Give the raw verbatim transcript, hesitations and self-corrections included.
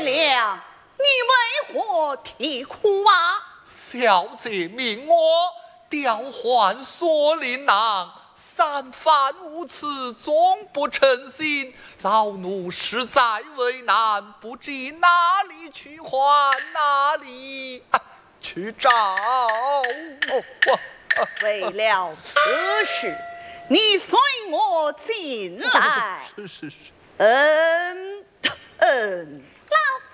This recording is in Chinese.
良，你为何啼哭啊？ 小姐命我调换锁麟囊，三番五次终不成行，老奴实在为难，不知哪里去还哪里、啊、去找。哦，我为了此事，你随我进来。 是是是。 嗯嗯， 老